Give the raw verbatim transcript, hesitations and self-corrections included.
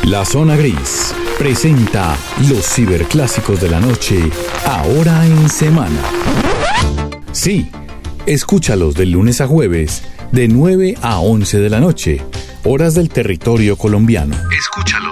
La Zona Gris presenta los ciberclásicos de la noche, ahora en semana. Sí, escúchalos de lunes a jueves, de nueve a once de la noche, horas del territorio colombiano. Escúchalos.